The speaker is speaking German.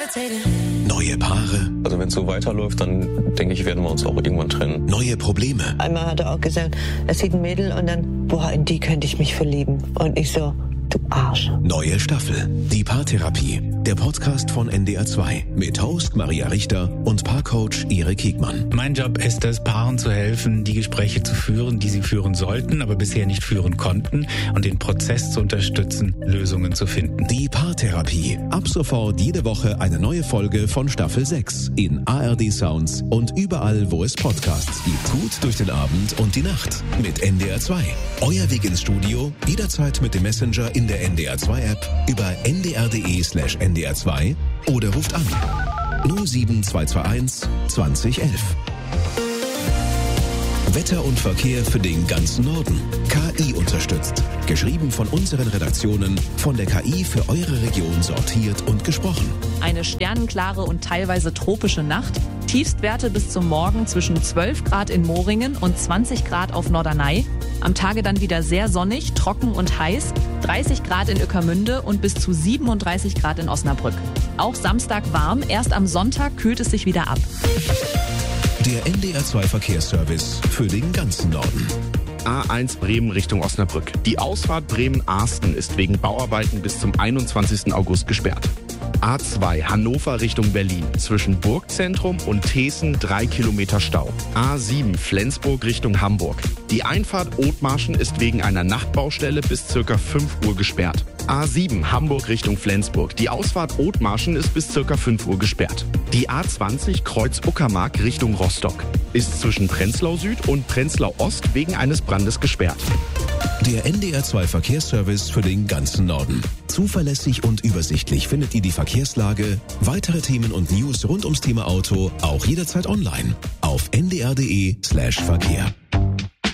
Neue Paare. Also wenn es so weiterläuft, dann denke ich, werden wir uns auch irgendwann trennen. Neue Probleme. Einmal hat er auch gesagt, er sieht ein Mädel und dann, boah, in die könnte ich mich verlieben. Und ich so, du Arsch. Neue Staffel. Die Paartherapie. Der Podcast von NDR 2 mit Host Maria Richter und Paarcoach Erik Hegmann. Mein Job ist es, Paaren zu helfen, die Gespräche zu führen, die sie führen sollten, aber bisher nicht führen konnten, und den Prozess zu unterstützen, Lösungen zu finden. Die Paartherapie. Ab sofort jede Woche eine neue Folge von Staffel 6 in ARD Sounds und überall, wo es Podcasts gibt. Gut durch den Abend und die Nacht mit NDR 2. Euer Weg ins Studio, jederzeit mit dem Messenger in der NDR 2 App, über ndr.de/ndr2 oder ruft an 07221 2011. Wetter und Verkehr für den ganzen Norden. KI unterstützt. Geschrieben von unseren Redaktionen, von der KI für eure Region sortiert und gesprochen. Eine sternenklare und teilweise tropische Nacht. Tiefstwerte bis zum Morgen zwischen 12 Grad in Moringen und 20 Grad auf Norderney. Am Tage dann wieder sehr sonnig, trocken und heiß. 30 Grad in Ueckermünde und bis zu 37 Grad in Osnabrück. Auch Samstag warm, erst am Sonntag kühlt es sich wieder ab. Der NDR 2 Verkehrsservice für den ganzen Norden. A1 Bremen Richtung Osnabrück. Die Ausfahrt Bremen-Arsten ist wegen Bauarbeiten bis zum 21. August gesperrt. A2 Hannover Richtung Berlin. Zwischen Burgzentrum und Thesen 3 Kilometer Stau. A7 Flensburg Richtung Hamburg. Die Einfahrt Othmarschen ist wegen einer Nachtbaustelle bis ca. 5 Uhr gesperrt. A7 Hamburg Richtung Flensburg. Die Ausfahrt Othmarschen ist bis ca. 5 Uhr gesperrt. Die A20 Kreuz Uckermark Richtung Rostock ist zwischen Prenzlau Süd und Prenzlau Ost wegen eines Brandes gesperrt. Der NDR 2 Verkehrsservice für den ganzen Norden. Zuverlässig und übersichtlich findet ihr die Verkehrslage, weitere Themen und News rund ums Thema Auto auch jederzeit online auf ndr.de/Verkehr.